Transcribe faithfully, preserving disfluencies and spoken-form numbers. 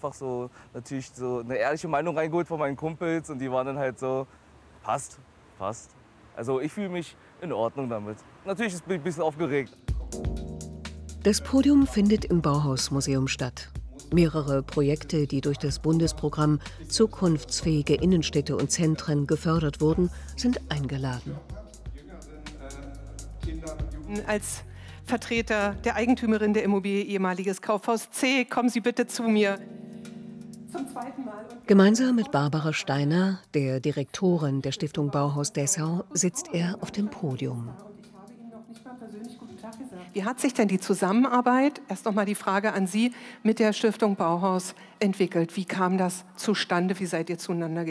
einfach so natürlich so eine ehrliche Meinung reingeholt von meinen Kumpels und die waren dann halt so, passt, passt. Also ich fühle mich in Ordnung damit. Natürlich bin ich ein bisschen aufgeregt. Das Podium findet im Bauhausmuseum statt. Mehrere Projekte, die durch das Bundesprogramm Zukunftsfähige Innenstädte und Zentren gefördert wurden, sind eingeladen. Als Vertreter der Eigentümerin der Immobilie ehemaliges Kaufhaus C, kommen Sie bitte zu mir. Zum zweiten Mal. Gemeinsam mit Barbara Steiner, der Direktorin der Stiftung Bauhaus Dessau, sitzt er auf dem Podium. Wie hat sich denn die Zusammenarbeit, erst noch mal die Frage an Sie, mit der Stiftung Bauhaus entwickelt? Wie kam das zustande? Wie seid ihr zueinander gekommen?